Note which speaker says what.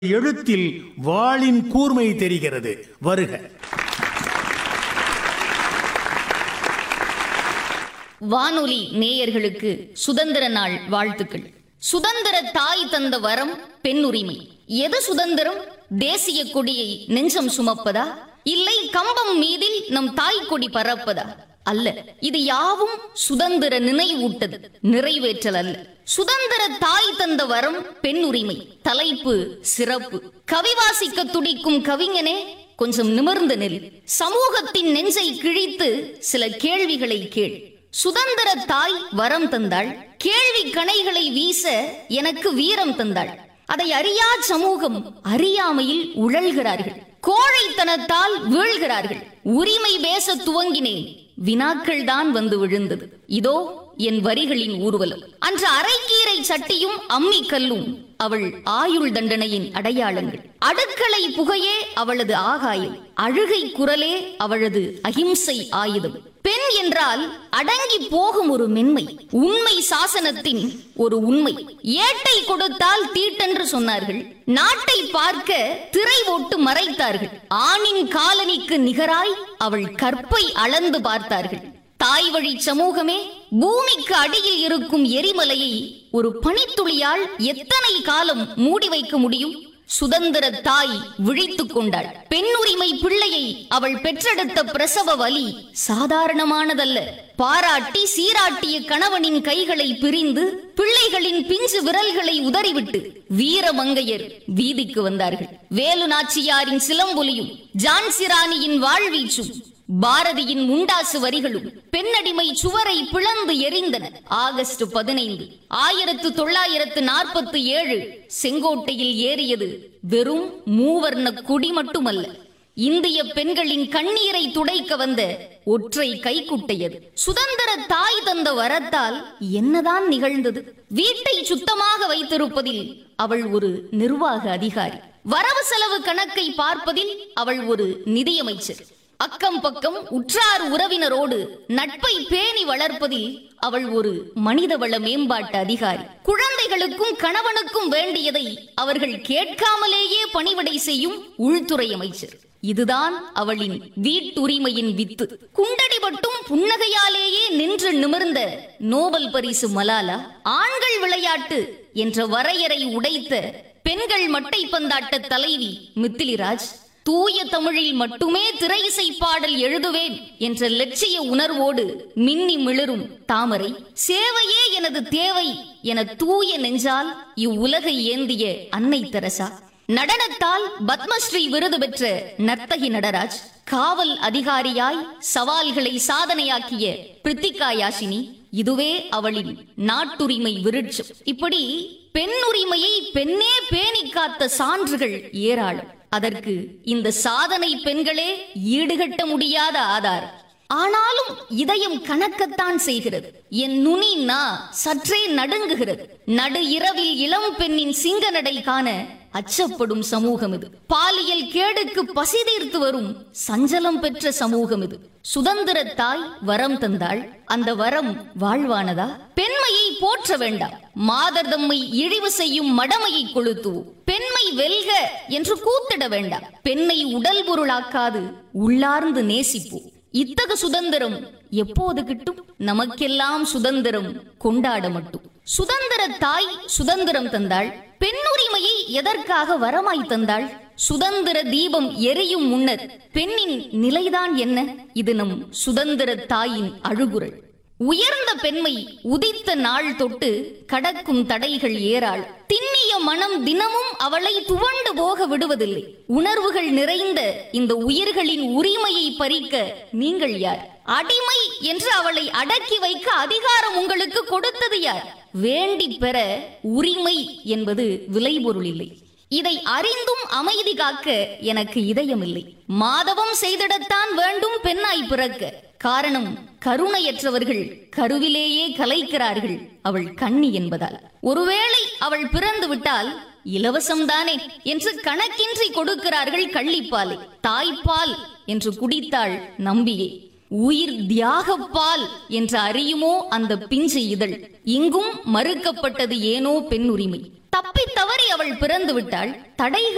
Speaker 1: எழுத்தில் வாளின் கூர்மை தெரிகிறது. வருக.
Speaker 2: வானொலி நேயர்களுக்கு சுதந்திர நாள் வாழ்த்துக்கள். சுதந்திர தாய் தந்த வரம் பெண் உரிமை. எது சுதந்திரம்? தேசிய கொடியை நெஞ்சம் சுமப்பதா, இல்லை கம்பம் மீதில் நம் தாய் கொடி பறப்பதா? அல்ல. இது யாவும் சுதந்திர நினைவூட்டது, நிறைவேற்றல் அல்ல. சுதந்திர தாய் தந்த வரம் பெண் உரிமை. தலைப்பு சிறப்பு. கவிவாசிக்க துடிக்கும் கவிஞனே, கொஞ்சம் நிமிர்ந்து நில். சமூகத்தின் நெஞ்சை கிழித்து சில கேள்விகளை கேள். சுதந்திர தாய் வரம் தந்தாள், கேள்வி கணைகளை வீச எனக்கு வீரம் தந்தாள். அதை அறியா சமூகம் அறியாமையில் உழல்கிறார்கள், கோழைத்தனத்தால் வீழ்கிறார்கள். உரிமை பேச துவங்கினேன், வினாக்கள் தான் வந்து விழுந்தது. இதோ என் வரிகளின் ஊர்வலம். அன்று அரைக்கீரை சட்டியும் அம்மி கல்லும் அவள் ஆயுள் தண்டனையின் அடையாளங்கள். அடுக்களை புகையே அவளது ஆகாயம், அழுகை குரலே அவளது அகிம்சை ஆயுதம். பெண் என்றால் அடங்கி போகும் ஒரு மென்மை, உண்மை சாசனத்தின் ஒரு உண்மை. ஏட்டை கொடுத்தால் தீட்டென்று சொன்னார்கள், நாட்டை பார்க்க திரை ஓட்டு மறைத்தார்கள். ஆணின் காலனிக்கு நிகராய் அவள் கற்பை அளந்து பார்த்தார்கள். தாய் வழி சமூகமே, பூமிக்கு அடியில் இருக்கும் எரிமலையை ஒரு பனித்துளியால் எத்தனை காலம் மூடி வைக்க முடியும்? சுதந்திர தாய் விழித்துக் கொண்டாள். பெண் உரிமை பிள்ளையை அவள் பெற்றெடுத்த பிரசவ வலி சாதாரணமானதல்ல. பாராட்டி சீராட்டிய கணவனின் கைகளை பிரிந்து பிள்ளைகளின் பிஞ்சு விரல்களை உதறிவிட்டு வீரமங்கையர் வீதிக்கு வந்தார்கள். வேலு நாச்சியாரின் சிலம்பொலியும் ஜான்சிராணியின் வாழ்வீச்சும் பாரதியின் முண்டாசு வரிகளும் பெண்ணடிமை சுவரை பிளந்து எரிந்தன. ஆகஸ்ட் 15, 1947 செங்கோட்டையில் ஏறியது வெறும் மூவர்ண கொடி மட்டுமல்ல, இந்திய பெண்களின் கண்ணீரை துடைக்க வந்த ஒற்றை கைக்குட்டையது. சுதந்திர தாய் தந்த வரத்தால் என்னதான் நிகழ்ந்தது? வீட்டை சுத்தமாக வைத்திருப்பதில் அவள் ஒரு நிர்வாக அதிகாரி, வரவு செலவு கணக்கை பார்ப்பதில் அவள் ஒரு நிதியமைச்சர், அக்கம் பக்கம் உற்றார் உறவினரோடு நட்பை பேணி வளர்ப்பதில் அவள் ஒரு மனிதவள மேம்பாட்டு அதிகாரி, குழந்தைகளுக்கும் கணவனுக்கும் வேண்டியதை அவர்கள் கேட்காமலேயே பணிவிடை செய்யும் உள்துறை அமைச்சர். இதுதான் அவளின் வீட்டுரிமையின் வித்து. குண்டடிபட்டும் புன்னகையாலேயே நின்று நிமிர்ந்த நோபல் பரிசு மலாலா, ஆண்கள் விளையாட்டு என்ற வரையறை உடைத்த பெண்கள் மட்டை பந்தாட்ட தலைவி மித்திலிராஜ், தூய தமிழில் மட்டுமே திரை இசை பாடல் எழுதுவேன் என்ற லட்சிய உணர்வோடு மின்னி மிளரும் தாமரை, சேவையே எனது தேவை என தூய நெஞ்சால் இவ்வுலகை ஏந்திய அன்னை தெரசா, நடனத்தால் பத்மஸ்ரீ விருது பெற்ற நர்த்தகி நடராஜ், காவல் அதிகாரியாய் சவால்களை சாதனையாக்கிய பிரித்திகா யாஷினி, இதுவே அவளின் நாட்டுரிமை விருட்சம். இப்படி பெண் உரிமையை பெண்ணே பேணி காத்த சான்றுகள் ஏராளம். அதற்கு இந்த சாதனை பெண்களே ஈடுகட்ட முடியாத ஆதாரம். ஆனாலும் இதயம் கணக்கத்தான் செய்கிறது. என் நுனி நா சற்றே நடுங்குகிறது. நடு இரவில் இளம் பெண்ணின் சிங்க நடை காண அச்சப்படும் சமூகம் இது. பாலியல் கேடுக்கு பசி தீர்த்து வரும் சஞ்சலம் பெற்ற சமூகம் இது. சுதந்திர தாய் வரம் தந்தாள், அந்த வரம் வாழ்வானதா? பெண்மையை போற்ற வேண்டாம், மாதர் தம்மை இழிவு செய்யும் மடமையை கொளுத்துவோம். பெண்மை வெல்க என்று கூத்திட வேண்டாம், பெண்ணை உடல் பொருளாக்காது உள்ளார்ந்து நேசிப்போம். இத்தகு சுதந்திரம் எப்போது கிட்டும்? நமக்கெல்லாம் சுதந்திரம் கொண்டாட மட்டும். சுதந்திர தாய் சுதந்திரம் தந்தாள், பெண்ணுரிமையை எதற்காக வரமாய் தந்தாள்? சுதந்திர தீபம் எரியும் முன்னர் பெண்ணின் நிலைதான் என்ன? இது நம் சுதந்திர தாயின் அழுகுரல். உயர்ந்த பெண்மை உதித்த நாள் தொட்டு கடக்கும் தடைகள் ஏறாள். திண்ணிய மனம் தினமும் அவளை துவண்டு போக விடுவதில்லை. உணர்வுகள் நிறைந்த இந்த உயிர்களின் உரிமையை பறிக்க நீங்கள் யார்? அடிமை என்று அவளை அடக்கி வைக்க அதிகாரம் உங்களுக்கு கொடுத்தது யார்? வேண்டி பெற உரிமை என்பது விளைபொருள் இல்லை. இதை அறிந்தும் அமைதி காக்க எனக்கு இதயம் இல்லை. மாதவம் செய்திடத்தான் வேண்டும் பெண்ணாய் பிறக்க. காரணம், கருணையற்றவர்கள் கருவிலேயே கலைக்கிறார்கள் அவள் கண்ணி என்பதால். ஒருவேளை அவள் பிறந்து விட்டால் இலவசம்தானே என்று கணக்கின்றி கொடுக்கிறார்கள் கள்ளிப்பாலை. தாய்ப்பால் என்று குடித்தாள் நம்பியே. உயிர் தியாகப்பால் என்று அறியுமோ அந்த பிஞ்சு இதழ்? இங்கும் மறுக்கப்பட்டது ஏனோ பெண் உரிமை. தப்பி தவறி அவள் பிறந்து விட்டாள். தடைகள்